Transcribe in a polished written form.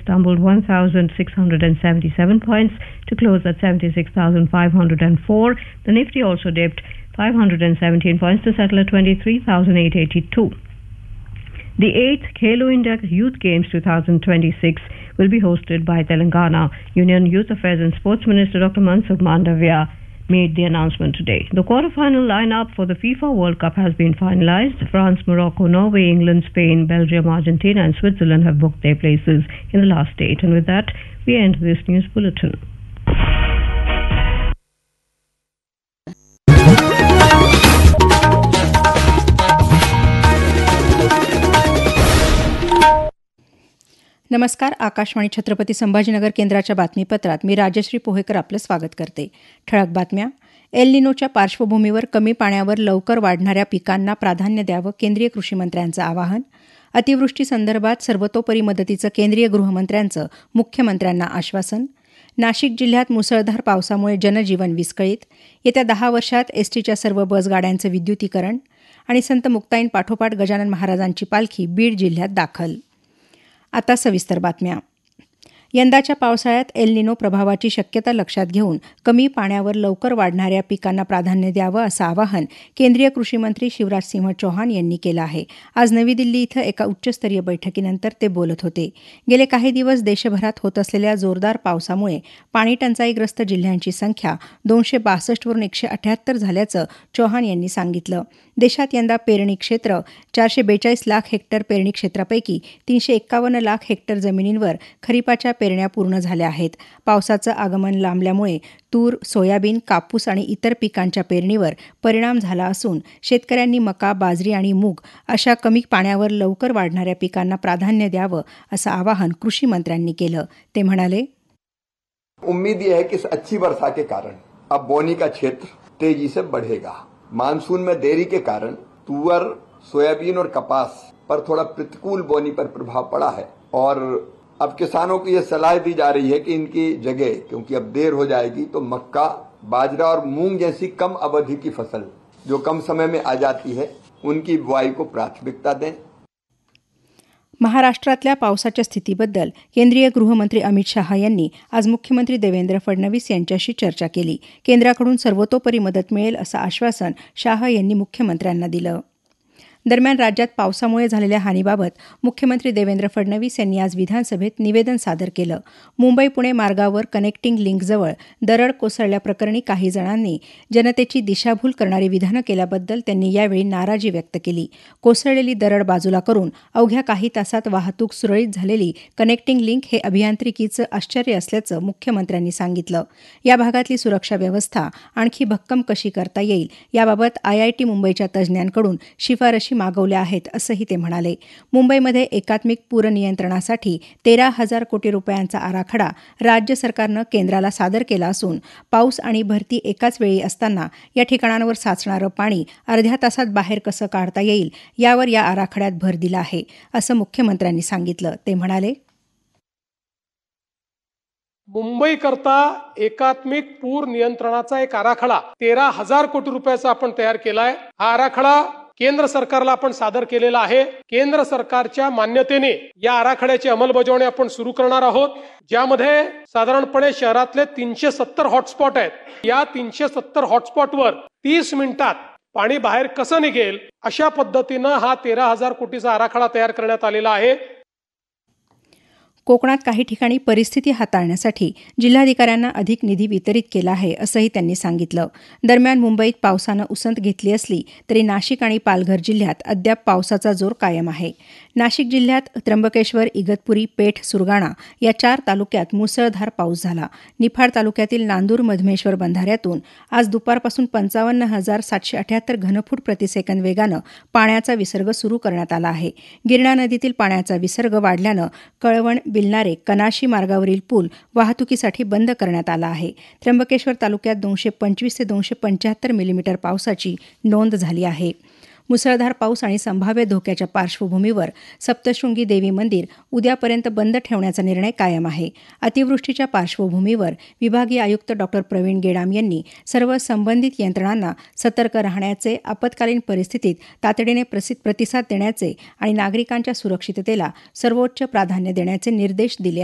tumbled 1,677 points to close at 76,504. The Nifty also dipped 517 points to settle at 23,882. The 8th Khelo India Youth Games 2026 will be hosted by Telangana. Union Youth Affairs and Sports Minister Dr. Mansukh Mandavia made the announcement today. The quarter-final lineup for the FIFA World Cup has been finalized. France, Morocco, Norway, England, Spain, Belgium, Argentina and Switzerland have booked their places in the last 8. And with that, we end this news bulletin. नमस्कार. आकाशवाणी छत्रपती संभाजीनगर केंद्राच्या बातमीपत्रात मी राजश्री पोहेकर आपलं स्वागत करते. ठळक बातम्या. L निनोच्या पार्श्वभूमीवर कमी पाण्यावर लवकर वाढणाऱ्या पिकांना प्राधान्य द्यावं, केंद्रीय कृषी मंत्र्यांचं आवाहन. अतिवृष्टीसंदर्भात सर्वतोपरी मदतीचं केंद्रीय गृहमंत्र्यांचं मुख्यमंत्र्यांना आश्वासन. नाशिक जिल्ह्यात मुसळधार पावसामुळे जनजीवन विस्कळीत. येत्या 10 वर्षात एसटीच्या सर्व बसगाड्यांचं विद्युतीकरण. आणि संत मुक्ताईन पाठोपाठ गजानन महाराजांची पालखी बीड जिल्ह्यात दाखल. आता सविस्तर बातम्या. यंदाच्या पावसाळ्यात एल निनो प्रभावाची शक्यता लक्षात घेऊन कमी पाण्यावर लवकर वाढणाऱ्या पिकांना प्राधान्य द्यावं असं आवाहन केंद्रीय कृषी मंत्री शिवराजसिंह चौहान यांनी केलं आहे. आज नवी दिल्ली इथं एका उच्चस्तरीय बैठकीनंतर ते बोलत होते. गेले काही दिवस देशभरात होत असलेल्या जोरदार पावसामुळे पाणी टंचाईग्रस्त जिल्ह्यांची संख्या 262 वरून 178 झाल्याचं चौहान यांनी सांगितलं. देशात यंदा पेरणी क्षेत्र 442 लाख हेक्टर पेरणी क्षेत्रापैकी 351 लाख हेक्टर जमिनींवर खरीपाच्या पेरण्या पूर्ण झाल्या आहेत. पावसाचं आगमन लांबल्यामुळे तूर, सोयाबीन, कापूस आणि इतर पिकांच्या पेरणीवर परिणाम झाला असून शेतकऱ्यांनी मका, बाजरी आणि मूग अशा कमी पाण्यावर लवकर वाढणाऱ्या पिकांना प्राधान्य द्यावं असं आवाहन कृषी मंत्र्यांनी केलं. ते म्हणाले, उम्मीद यह है कि अच्छी वर्षा के कारण अब बोनी का क्षेत्र तेजी से बढ़ेगा. मानसून में देरी के कारण तुअर, सोयाबीन और कपास पर थोड़ा प्रतिकूल बोनी पर प्रभाव पड़ा है और अब किसानों को यह सलाह दी जा रही है कि इनकी जगह, क्योंकि अब देर हो जाएगी, तो मक्का, बाजरा और मूंग जैसी कम अवधि की फसल जो कम समय में आ जाती है उनकी बुआई को प्राथमिकता दें. महाराष्ट्रातल्या पावसाच्या स्थितीबद्दल केंद्रीय गृहमंत्री अमित शहा यांनी आज मुख्यमंत्री देवेंद्र फडणवीस यांच्याशी चर्चा केली. केंद्राकडून सर्वतोपरी मदत मिळेल असं आश्वासन शहा यांनी मुख्यमंत्र्यांना दिलं. दरम्यान राज्यात पावसामुळे झालेल्या हानीबाबत मुख्यमंत्री देवेंद्र फडणवीस यांनी आज विधानसभेत निवेदन सादर केलं. मुंबई-पुणे मार्गावर कनेक्टिंग लिंकजवळ दरड कोसळल्याप्रकरणी काही जणांनी जनतेची दिशाभूल करणारी विधानं केल्याबद्दल त्यांनी यावेळी नाराजी व्यक्त केली. कोसळलेली दरड बाजूला करून अवघ्या काही तासात वाहतूक सुरळीत झालेली कनेक्टिंग लिंक हे अभियांत्रिकीचं आश्चर्य असल्याचं मुख्यमंत्र्यांनी सांगितलं. या भागातली सुरक्षा व्यवस्था आणखी भक्कम कशी करता येईल याबाबत IIT मुंबईच्या तज्ज्ञांकडून शिफारशी मागवल्या आहेत असंही ते म्हणाले. मुंबईमध्ये एकात्मिक पूर नियंत्रणासाठी 13,000 कोटी रुपयांचा आराखडा राज्य सरकारनं केंद्राला सादर केला असून पाऊस आणि भरती एकाच वेळी असताना या ठिकाणांवर साचणारं पाणी अर्ध्या तासात बाहेर कसं काढता येईल यावर या आराखड्यात भर दिला आहे असं मुख्यमंत्र्यांनी सांगितलं. ते म्हणाले, मुंबईकरता एकात्मिक पूर नियंत्रणाचा एक आराखडा 13,000 कोटी रुपयाचा आपण तयार केलाय. हा आराखडा केंद्र सरकारला आपण सादर केलेला आहे. केंद्र सरकारच्या मान्यतेने या आराखड्याची अंमलबजावणी आपण सुरू करणार आहोत, ज्यामध्ये साधारणपणे शहरातले 370 हॉटस्पॉट आहेत. या 370 हॉटस्पॉटवर 30 मिनिटात पाणी बाहेर कसं निघेल अशा पद्धतीनं हा 13,000 कोटीचा आराखडा तयार करण्यात आलेला आहे. कोकणात काही ठिकाणी परिस्थिती हाताळण्यासाठी जिल्हाधिकाऱ्यांना अधिक निधी वितरित केला आहे असंही त्यांनी सांगितलं. दरम्यान मुंबईत पावसानं उसंत घेतली असली तरी नाशिक आणि पालघर जिल्ह्यात अद्याप पावसाचा जोर कायम आहे. नाशिक जिल्ह्यात त्र्यंबकेश्वर, इगतपुरी, पेठ, सुरगाणा या 4 तालुक्यात मुसळधार पाऊस झाला. निफाड तालुक्यातील नांदूर मधमेश्वर बंधाऱ्यातून आज दुपारपासून 55,778 घनफूट प्रतिसेकंद वेगानं पाण्याचा विसर्ग सुरू करण्यात आला आहे. गिरणा नदीतील पाण्याचा विसर्ग वाढल्यानं कळवण, बिलनारे, कनाशी मार्गावरील पूल वाहतुकीसाठी बंद करण्यात आला आहे. त्र्यंबकेश्वर तालुक्यात 225 ते 275 मिलीमीटर पावसाची नोंद झाली आहे. मुसळधार पाऊस आणि संभाव्य धोक्याच्या पार्श्वभूमीवर सप्तशृंगी देवी मंदिर उद्यापर्यंत बंद ठेवण्याचा निर्णय कायम आहे. अतिवृष्टीच्या पार्श्वभूमीवर विभागीय आयुक्त डॉ. प्रवीण गेडाम यांनी सर्व संबंधित यंत्रणांना सतर्क राहण्याचे, आपत्कालीन परिस्थितीत तातडीने प्रतिसाद देण्याचे आणि नागरिकांच्या सुरक्षिततेला सर्वोच्च प्राधान्य देण्याचे निर्देश दिले